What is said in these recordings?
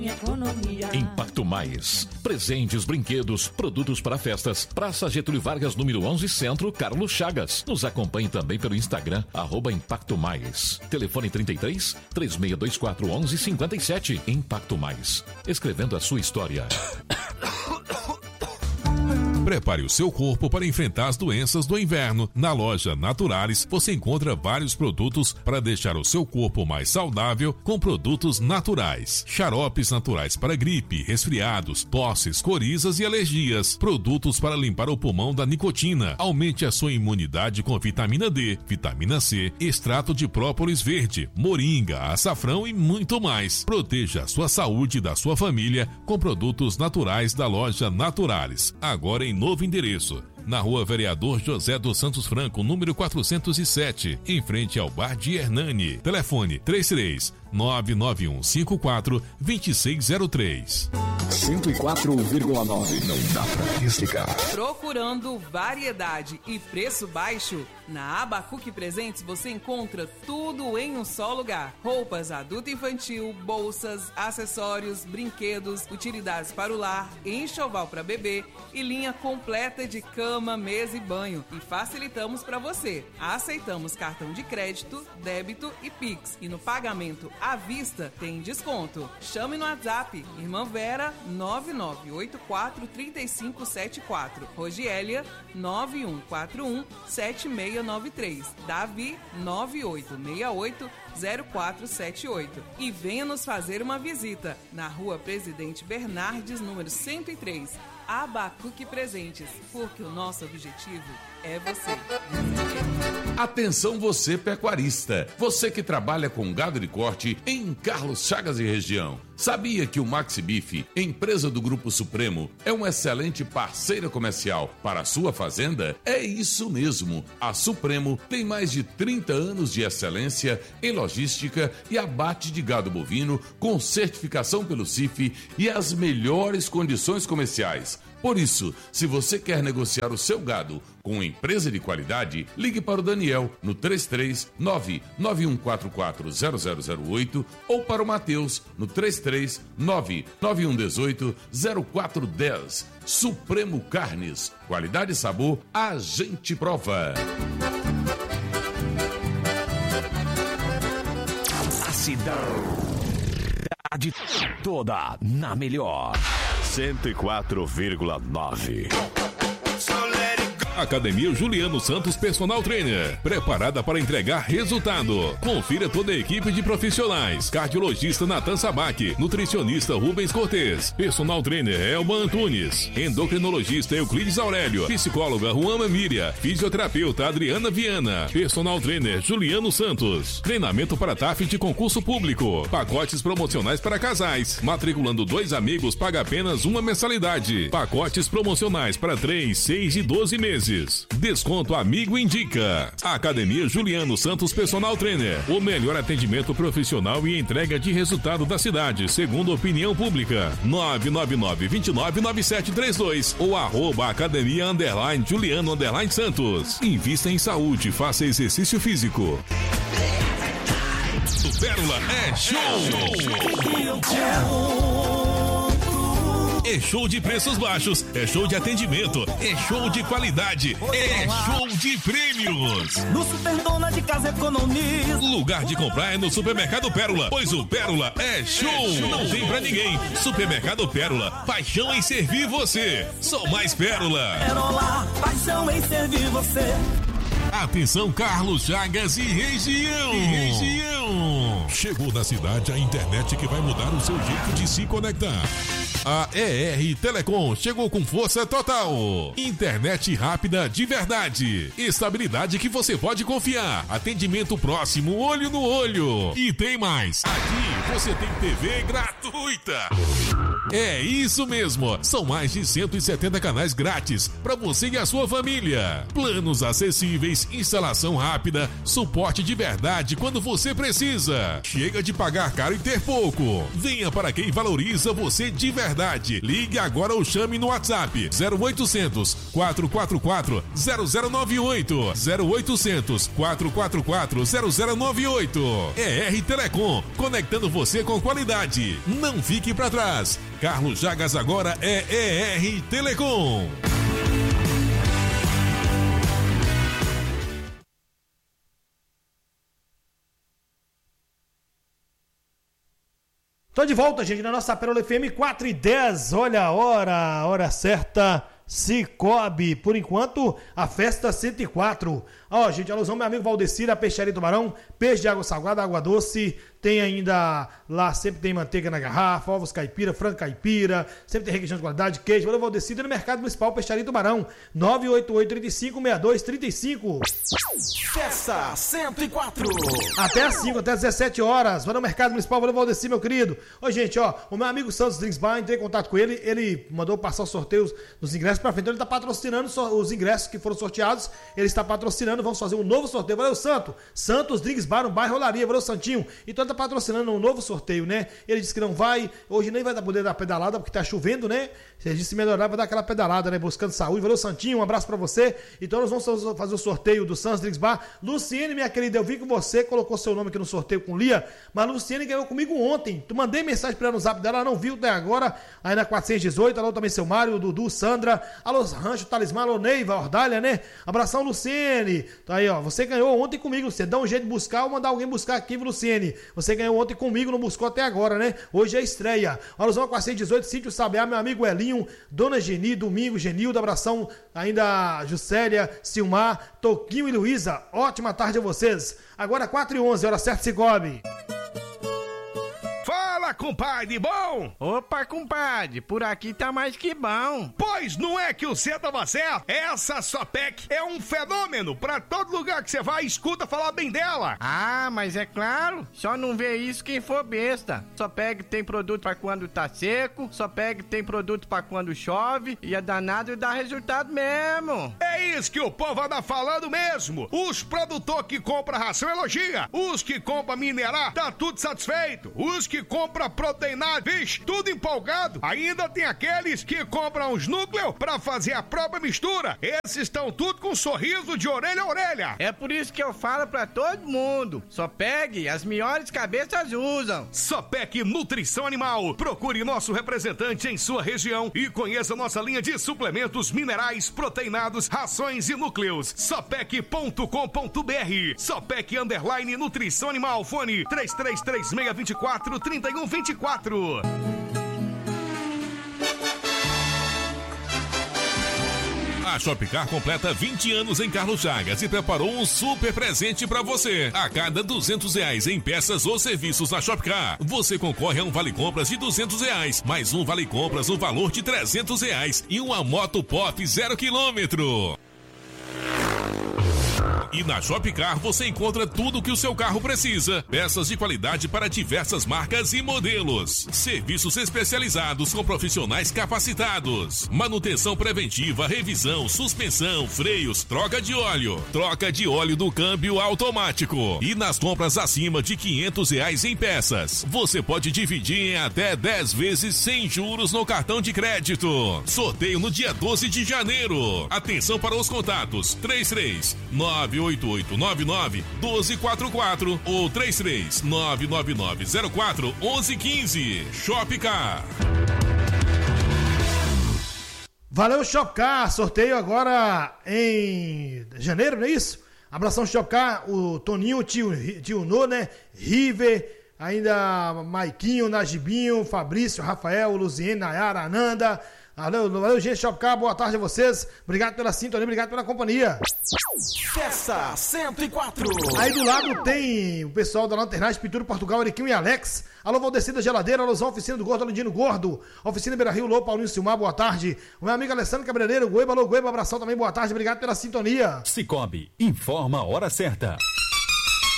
Impacto Mais. Presentes, brinquedos, produtos para festas. Praça Getúlio Vargas, número 11, Centro, Carlos Chagas. Nos acompanhe também pelo Instagram, @Impacto Mais. Telefone 33 3624 1157. Impacto Mais. Escrevendo a sua história. Prepare o seu corpo para enfrentar as doenças do inverno. Na loja Naturalis, você encontra vários produtos para deixar o seu corpo mais saudável com produtos naturais. Xaropes naturais para gripe, resfriados, tosses, corizas e alergias. Produtos para limpar o pulmão da nicotina. Aumente a sua imunidade com vitamina D, vitamina C, extrato de própolis verde, moringa, açafrão e muito mais. Proteja a sua saúde e da sua família com produtos naturais da loja Naturalis. Agora em novo endereço, na Rua Vereador José dos Santos Franco, número 407, em frente ao Bar de Hernani. Telefone 33 99154 2603. 104,9. Não dá pra explicar. Procurando variedade e preço baixo? Na Abacuque Presentes você encontra tudo em um só lugar. Roupas adulto e infantil, bolsas, acessórios, brinquedos, utilidades para o lar, enxoval para bebê e linha completa de cama, mesa e banho. E facilitamos para você. Aceitamos cartão de crédito, débito e Pix. E no pagamento à vista tem desconto. Chame no WhatsApp, Irmã Vera 99843574, Rogélia 91417693, Davi 98680478 e venha nos fazer uma visita na Rua Presidente Bernardes, número 103, Abacuque Presentes, porque o nosso objetivo é você. Atenção você pecuarista, você que trabalha com gado de corte em Carlos Chagas e região. Sabia que o Maxi Beef, empresa do Grupo Supremo, é uma excelente parceira comercial para a sua fazenda? É isso mesmo. A Supremo tem mais de 30 anos de excelência em logística e abate de gado bovino com certificação pelo CIF e as melhores condições comerciais. Por isso, se você quer negociar o seu gado com uma empresa de qualidade, ligue para o Daniel no 33991440008 ou para o Matheus no 33991180410. Supremo Carnes, qualidade e sabor, a gente prova. A cidade toda na melhor. 104,9. Academia Juliano Santos Personal Trainer, preparada para entregar resultado. Confira toda a equipe de profissionais: cardiologista Natan Sabac, nutricionista Rubens Cortez, personal trainer Elba Antunes, endocrinologista Euclides Aurélio, psicóloga Juana Míria, fisioterapeuta Adriana Viana, personal trainer Juliano Santos. Treinamento para TAF de concurso público, pacotes promocionais para casais. Matriculando 2 amigos paga apenas uma mensalidade. Pacotes promocionais para 3, 6 e 12 meses. Desconto Amigo Indica. Academia Juliano Santos Personal Trainer. O melhor atendimento profissional e entrega de resultado da cidade, segundo opinião pública. 999-299732 ou @academia_Juliano_Santos. Invista em saúde, faça exercício físico. O Pérola é show! É show de preços baixos, é show de atendimento, é show de qualidade, é show de prêmios. No Superdona de Casa Economiza. Lugar de comprar é no Supermercado Pérola, pois o Pérola é show. Não tem pra ninguém. Supermercado Pérola, paixão em servir você. Só mais Pérola. Pérola, paixão em servir você. Atenção Carlos Chagas e região. Chegou na cidade a internet que vai mudar o seu jeito de se conectar. A ER Telecom chegou com força total. Internet rápida de verdade. Estabilidade que você pode confiar. Atendimento próximo, olho no olho. E tem mais. Aqui você tem TV gratuita. É isso mesmo, são mais de 170 canais grátis para você e a sua família. Planos acessíveis, instalação rápida, suporte de verdade quando você precisa. Chega de pagar caro e ter pouco. Venha para quem valoriza você de verdade. Ligue agora ou chame no WhatsApp 0800 444 0098 0800 444 0098. ER Telecom, conectando você com qualidade. Não fique para trás. Carlos Chagas agora é ER Telecom. Tô de volta, gente, na nossa Pérola FM 4h10. Olha a hora certa. Cicobi, por enquanto, a festa 104. Ó, gente, alusão, meu amigo Valdecir, a Peixaria Tubarão, peixe de água salgada, água doce, tem ainda, lá sempre tem manteiga na garrafa, ovos caipira, frango caipira, sempre tem requeijão de qualidade, queijo. Valeu, Valdecir, no Mercado Municipal, Peixaria Tubarão, 988-35-6235. Festa 104. Até às 5, até às 17 horas. Vai no Mercado Municipal, valeu, Valdecir, meu querido. Ô, gente, ó, o meu amigo Santos Drinks Bar, entrei em contato com ele, ele mandou passar os sorteios dos ingressos pra frente, então ele tá patrocinando os ingressos que foram sorteados, ele está patrocinando, vamos fazer um novo sorteio. Valeu, Santos Drinks Bar, no bairro Olaria, valeu, Santinho. Então ele tá patrocinando um novo sorteio, né? Ele disse que não vai, hoje nem vai poder dar pedalada porque tá chovendo, né? Ele disse melhorar, vai dar aquela pedalada, né? Buscando saúde. Valeu, Santinho, um abraço pra você. Então nós vamos fazer o sorteio do Santos Drinks Bar. Luciene, minha querida, eu vi que você colocou seu nome aqui no sorteio com Lia, mas a Luciene ganhou comigo ontem. Tu mandei mensagem pra ela no zap dela, ela não viu até agora, aí na 418, alô também seu Mário, Dudu, Sandra, alô Rancho, Talismã, alô Neiva, Ordalha, né? Abração, Luciene. Tá aí, ó, você ganhou ontem comigo, você dá um jeito de buscar ou mandar alguém buscar aqui, Luciene. Você ganhou ontem comigo, não buscou até agora, né? Hoje é estreia. Alusão 418, Sítio Sabiá, meu amigo Elinho, Dona Geni, Domingo, Genildo, abração ainda Juscelia, Silmar, Toquinho e Luísa. Ótima tarde a vocês. Agora 4h11, hora certa, Cicobi. Fala, compadre, bom? Opa, compadre, por aqui tá mais que bom. Pois não é que o cê tava certo? Essa Sopec é um fenômeno. Pra todo lugar que você vai, escuta falar bem dela. Ah, mas é claro, só não vê isso quem for besta. Sopec tem produto pra quando tá seco, Sopec tem produto pra quando chove, e é danado e dá resultado mesmo. É isso que o povo anda falando mesmo. Os produtores que compram ração elogia, os que compram minerar, tá tudo satisfeito. Os que compra proteinado, vixe, tudo empolgado. Ainda tem aqueles que compram os núcleos pra fazer a própria mistura. Esses estão tudo com um sorriso de orelha a orelha. É por isso que eu falo pra todo mundo, Sopec, as melhores cabeças usam. Sopec Nutrição Animal. Procure nosso representante em sua região e conheça nossa linha de suplementos minerais, proteinados, rações e núcleos. Sopec.com.br. Sopec _ Nutrição Animal. Fone 3336243124. A Shopcar completa 20 anos em Carlos Chagas e preparou um super presente para você. A cada R$200 em peças ou serviços na Shopcar, você concorre a um vale-compras de R$200, mais um vale-compras no valor de R$300 e uma moto pop 0 km. E na Shopcar você encontra tudo o que o seu carro precisa. Peças de qualidade para diversas marcas e modelos. Serviços especializados com profissionais capacitados. Manutenção preventiva, revisão, suspensão, freios, troca de óleo. Troca de óleo do câmbio automático. E nas compras acima de R$500 em peças, você pode dividir em até 10 vezes sem juros no cartão de crédito. Sorteio no dia 12 de janeiro. Atenção para os contatos: 33-98899-1244 ou 33-99904-1115. Shopcar. Valeu, Shopcar. Sorteio agora em janeiro, não é isso? Abração, Shopcar. O Toninho, tio Nô, né? River, ainda Maiquinho, Najibinho, Fabrício, Rafael, Luziene, Nayara, Ananda. Valeu, gente, Shopcar, boa tarde a vocês. Obrigado pela sintonia, obrigado pela companhia. Festa 104. Aí do lado tem o pessoal da Lanternagem, Pintura Portugal, Eriquinho e Alex. Alô, Valdecir da Geladeira, alôzão, Oficina do Gordo, Alundino Gordo. Oficina Beira Rio, Lô, Paulinho Silmar, boa tarde. O meu amigo Alessandro Cabeleireiro, Goiba, alô, Goiba, abração também, boa tarde, obrigado pela sintonia. Cicobi, informa a hora certa.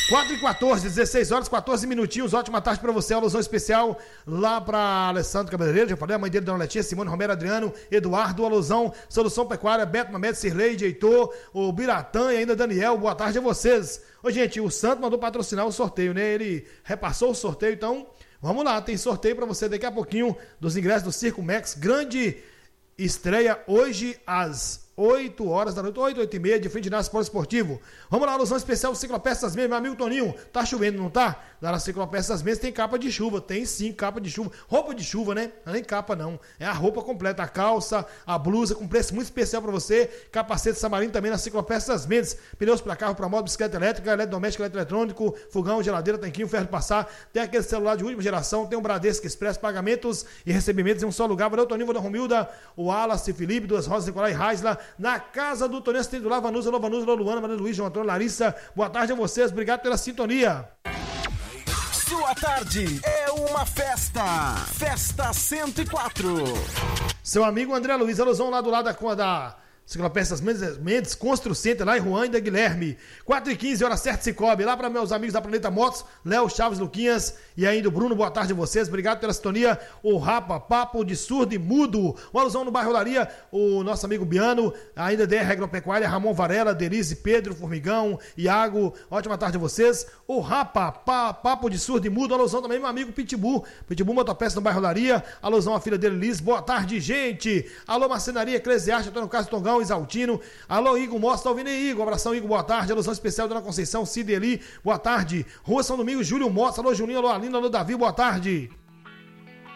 4h14, 16 horas, 14 minutinhos. Ótima tarde pra você. Alusão especial lá pra Alessandro Cabeleireiro. Já falei, a mãe dele, Dona Letinha, Simone, Romero, Adriano, Eduardo, Alusão, Solução Pecuária, Beto Mamed, Cirleide, Heitor, o Biratã e ainda Daniel. Boa tarde a vocês. Ô, gente, o Santo mandou patrocinar o sorteio, né? Ele repassou o sorteio, então vamos lá. Tem sorteio pra você daqui a pouquinho dos ingressos do Circo Max. Grande estreia hoje às 8 horas da noite, 8h30, de frente de ginásio esportivo. Vamos lá, alusão especial do Ciclopeças Mendes, meu amigo Toninho. Tá chovendo, não tá? Lá na Ciclopeças Mendes tem capa de chuva, tem sim capa de chuva. Roupa de chuva, né? Não é nem capa não, é a roupa completa, a calça, a blusa, com preço muito especial pra você. Capacete Samarino também na Ciclopeças Mendes. Pneus pra carro, pra moto, bicicleta elétrica, eletrodoméstico, eletroeletrônico, fogão, geladeira, tanquinho, ferro de passar. Tem aquele celular de última geração, tem um Bradesco Express, pagamentos e recebimentos em um só lugar. Valeu, Toninho, valeu, Romilda, o Wallace, Felipe, Duas Rosas, Nicolai e Raisla, na casa do Toninho, tem do lá, Vanusa, Luana, Maria Luiz, João Antônio, Larissa. Boa tarde a vocês, obrigado pela sintonia. Sua tarde é uma festa. Festa 104. Seu amigo André Luiz, alusão lá do lado da Ciclopeças Mendes, Constru Center, lá em Juan da Guilherme. 4h15, hora certa, Cicobi. Lá para meus amigos da Planeta Motos, Léo, Chaves, Luquinhas e ainda o Bruno. Boa tarde a vocês. Obrigado pela sintonia. O Rapa, Papo de Surdo e Mudo. Uma alusão no bairro Olaria, o nosso amigo Biano, ainda DR Agropecuária, Ramon Varela, Denise, Pedro, Formigão, Iago. Ótima tarde a vocês. O Rapa, Papo de Surdo e Mudo. Alusão também meu amigo Pitbull. Pitbull Motopeça no bairro Olaria. Alusão à filha dele, Liz. Boa tarde, gente. Alô, Marcenaria Eclesiástica, Antônio Carlos Tongão, Exaltino. Alô, Igor Mostra, ouvindo aí, Igor. Abração, Igor, boa tarde. Alusão especial Dona Conceição, Cideli, boa tarde. Rua São Domingos, Júlio Mostra, alô, Juninho, alô, Alina, alô, Davi, boa tarde.